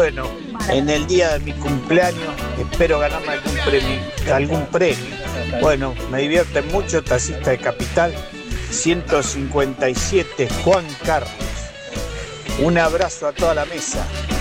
Bueno, en el día de mi cumpleaños espero ganarme algún premio. Bueno, me divierte mucho, Taxista de Capital 157, Juan Carlos. Un abrazo a toda la mesa.